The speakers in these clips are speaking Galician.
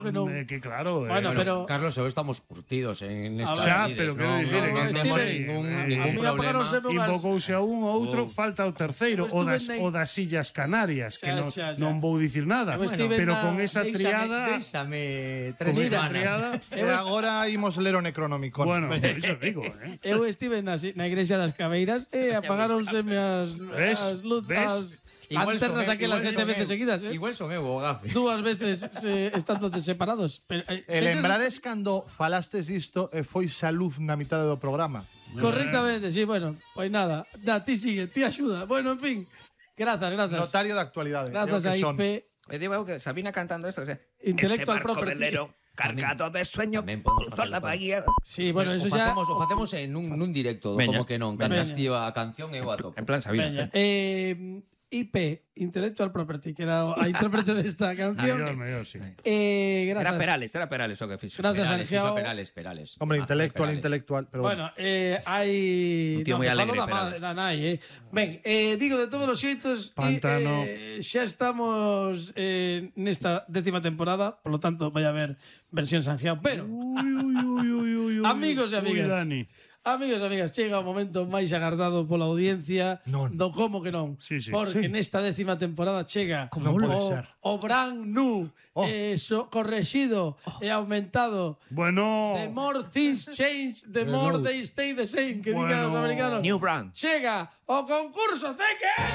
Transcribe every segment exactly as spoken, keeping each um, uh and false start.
No. Eh, que claro, bueno, eh, pero Carlos, hoy estamos curtidos en esta xa, pero quero dicir, no, no, en tenemos este- ningún, eh, ningún a problema. Invocouse a un ou outro, falta o terceiro, o das, o das Illas Canarias, que Xa, non, xa, xa. non vou dicir nada, Eu estive pero na- con esa triada, Déixame tres con esa semanas. triada, E agora imos ler o Necronomicon. bueno, iso digo, eh. eu estive na, na igrexa das Cabeiras e apagáronse as, Ves? as luzes, Ves? as Igual son lanternas eu, aquelas igual sete son veces eu. seguidas, eh? Igual son eu o gafe. Dúas veces se, estando separados. Pero, eh, E se- lembrades cando falastes isto e foi xa luz na mitade do programa? Correctamente, sí, bueno, pois nada. Da, ti sigue, ti axuda. Bueno, en fin. Grazas, grazas. Notario da actualidade. Grazas a é o que son. I P. E digo eu que Sabina cantando esto, que se... Intellectual Ese barco property. velero, cargado de sueño, Tamén podemos cruzó la facelo, bahía. Sí, bueno, o eso xa... facemos, o facemos en un, nun directo, Veña. como que non. Veña. Cantas ti a canción e eu a toco. En plan Sabina. Veña. sí. Eh, I P, Intellectual Property, que era a intérprete desta canción. Mellor, mellor, sí. Eh, grazas. Era Perales, era Perales o que fixo. Gracias, Perales, Sergio. fixo Perales, Perales. Hombre, Ah, intelectual, Perales. intelectual. Pero bueno. Bueno, eh, hai... Un tío moi que alegre, falo da, Perales. madre, da nai, eh. Ben, eh, digo de todos os xeitos, Pantano. eh, xa estamos eh, nesta décima temporada, por lo tanto vai haber versión Sanjeao, pero Uy, uy, uy, uy, uy, uy. Amigos e amigas. Uy, Dani. amigos e amigas, chega o momento máis agardado pola audiencia. Non. Do como que non. Sí, sí. Porque Sí. nesta décima temporada chega Como non pode o, ser. o brand new, Oh. eh, so, correxido e aumentado. Bueno, The more things change, the more they stay the same, que digan os Bueno. americanos. New brand. Chega o concurso C Q N.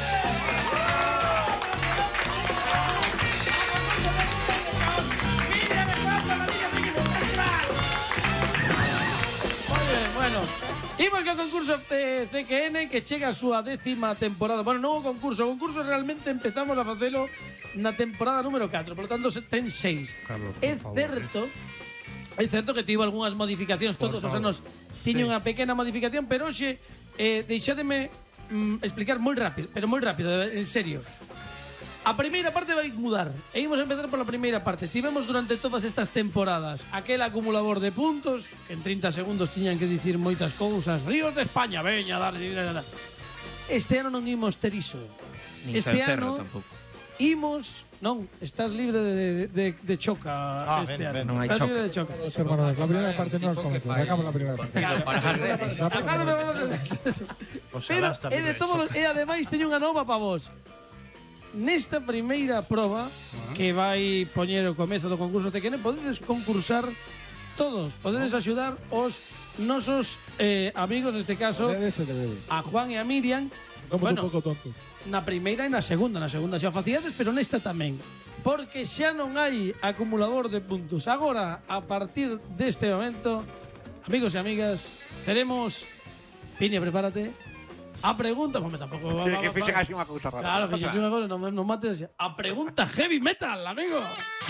Moi ben, bueno. Imos co concurso eh, C Q N que chega a súa décima temporada. Bueno, non o concurso, o concurso realmente empezamos a facelo na temporada número catro, por lo tanto se ten seis. Carlos, por É favor, certo, é certo que tivo algunhas modificacións, todos os anos tiña unha pequena modificación, pero hoxe eh, deixádeme mm, explicar moi rápido, pero moi rápido, en serio. A primeira parte vai mudar. E imos empezar pola primeira parte. Tivemos durante todas estas temporadas aquel acumulador de puntos que en treinta segundos tiñan que dicir moitas cousas. Ríos de España, veña, dar, dar, dar. Este ano non imos ter iso. Nin Este cencerro ano tampouco. imos, non, estás libre de, de, de choca Ah, este ben, ano. ben, non hai estás choca. libre de choca. Los hermanos, la primera parte no os conozco. Acabo la primera parte. Claro, Para as redes. Acárdame, vamos a- Pero Oxalá é de todos los, e ademais teño unha nova para vos. Nesta primeira proba que vai poñer o comezo do concurso C Q N, podedes concursar todos, podedes axudar os nosos eh, amigos, neste caso Debes o debes. a Juan e a Miriam. Somos Bueno, un pouco tontos. na primeira e na segunda, na segunda xa facíades, pero nesta tamén. Porque xa non hai acumulador de puntos. Agora, a partir deste momento, amigos e amigas, tenemos... Pini, prepárate. A pregunta... Pues, tampouco... Que, que fixen así unha cousa rara. Claro, fixes unha cosa, non, non mates... A pregunta heavy metal, amigo.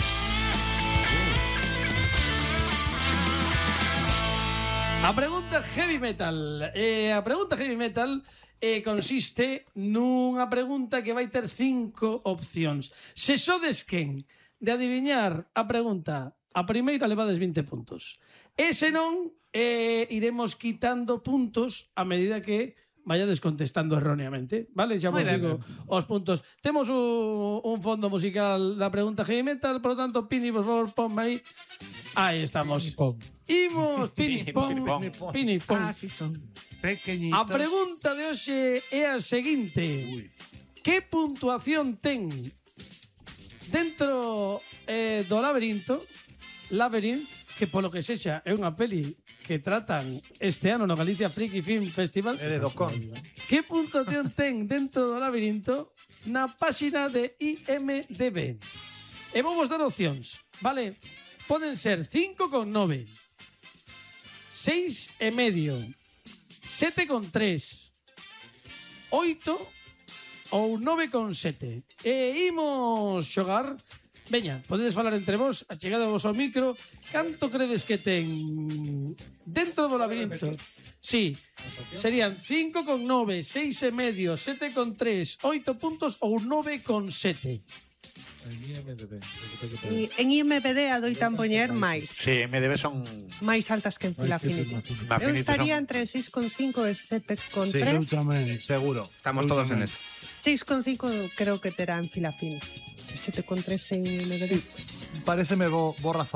A pregunta heavy metal. Eh, a pregunta heavy metal eh, consiste nunha pregunta que vai ter cinco opcións. Se sodes quen de adiviñar a pregunta, a primeira levades vinte puntos. E se non, eh, iremos quitando puntos a medida que vayades contestando erróneamente, vale? Xa vos digo os puntos. Temos un, un fondo musical da pregunta heavy metal, por lo tanto, Pini, por favor, ponme aí. Aí estamos. Pom. Imos, Pini, pon, Pini, pon. Así son. pequeñitas. A pregunta de hoxe é a seguinte. Que puntuación ten dentro eh, do laberinto, Labyrinth, que polo que sexa é unha peli que tratan este ano no Galicia Freaky Film Festival. É de Docon. Que puntuación ten dentro do labirinto na páxina de I M D B? E vou vos dar opcións, vale? Poden ser cinco con nove, seis e medio, sete con tres, oito ou nove con sete. E imos xogar. Veña, podedes falar entre vos, achegadavos ao micro. Canto credes que ten dentro do labirinto? Sí, serían cinco con nove, seis e medio, sete con tres, oito puntos ou nove con sete. En I M D B. E en I M D B adoitan poñer máis. Sí, M D B son... Máis altas que en Filafinity. Na Eu Finity estaría son... entre seis con cinco e sete con Sí, Eu tres. tamén. Seguro. Estamos todos en eso. seis con cinco creo que terá en Filafinity. sete con tres en I M D B. pareceme bo, bo razón.